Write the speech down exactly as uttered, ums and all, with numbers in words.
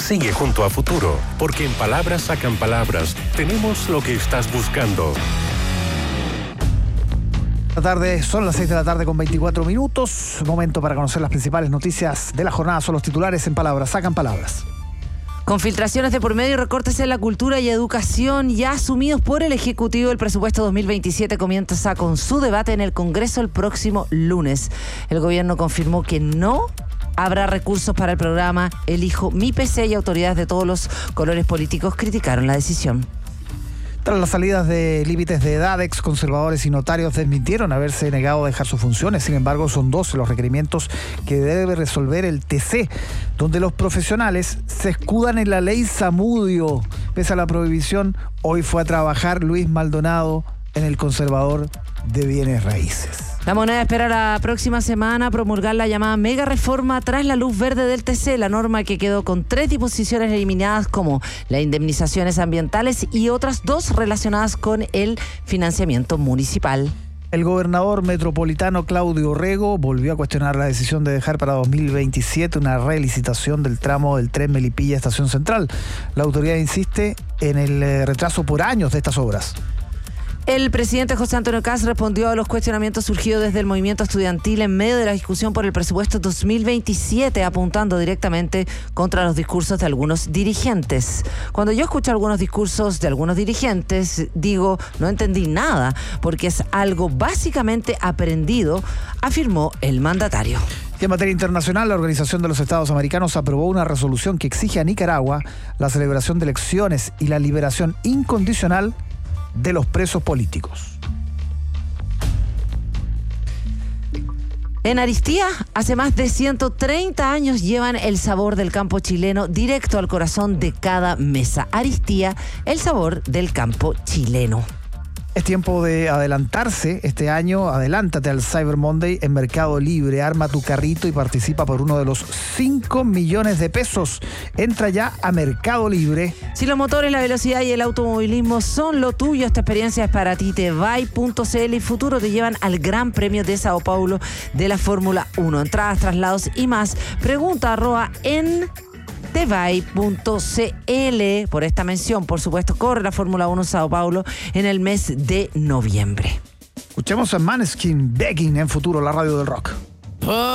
Sigue junto a Futuro, porque en Palabras Sacan Palabras tenemos lo que estás buscando. La tarde, son las seis de la tarde con veinticuatro minutos. Momento para conocer las principales noticias de la jornada. Son los titulares en Palabras Sacan Palabras. Con filtraciones de por medio y recortes en la cultura y educación ya asumidos por el Ejecutivo, el presupuesto dos mil veintisiete comienza con su debate en el Congreso el próximo lunes. El gobierno confirmó que no habrá recursos para el programa Elijo Mi P C y autoridades de todos los colores políticos criticaron la decisión. Tras las salidas de límites de edad, ex conservadores y notarios desmintieron haberse negado a dejar sus funciones. Sin embargo, son doce los requerimientos que debe resolver el T C, donde los profesionales se escudan en la ley Zamudio. Pese a la prohibición, hoy fue a trabajar Luis Maldonado en el Conservador de Bienes Raíces. La Moneda espera la próxima semana promulgar la llamada mega reforma tras la luz verde del T C, la norma que quedó con tres disposiciones eliminadas como las indemnizaciones ambientales y otras dos relacionadas con el financiamiento municipal. El gobernador metropolitano Claudio Rego volvió a cuestionar la decisión de dejar para dos mil veintisiete una relicitación del tramo del tren Melipilla-Estación Central. La autoridad insiste en el retraso por años de estas obras. El presidente José Antonio Kast respondió a los cuestionamientos surgidos desde el movimiento estudiantil en medio de la discusión por el presupuesto dos mil veintisiete, apuntando directamente contra los discursos de algunos dirigentes. Cuando yo escucho algunos discursos de algunos dirigentes, digo, no entendí nada, porque es algo básicamente aprendido, afirmó el mandatario. Y en materia internacional, la Organización de los Estados Americanos aprobó una resolución que exige a Nicaragua la celebración de elecciones y la liberación incondicional de los presos políticos. En Aristía, hace más de ciento treinta años llevan el sabor del campo chileno directo al corazón de cada mesa. Aristía, el sabor del campo chileno. Es tiempo de adelantarse este año. Adelántate al Cyber Monday en Mercado Libre. Arma tu carrito y participa por uno de los cinco millones de pesos. Entra ya a Mercado Libre. Si los motores, la velocidad y el automovilismo son lo tuyo, esta experiencia es para ti. Tevay punto c l y Futuro te llevan al Gran Premio de Sao Paulo de la Fórmula uno. Entradas, traslados y más. Pregunta arroba en tevay punto c l. Por esta mención, por supuesto, corre la Fórmula uno Sao Paulo en el mes de noviembre. Escuchemos a Maneskin Begging en Futuro, la radio del rock.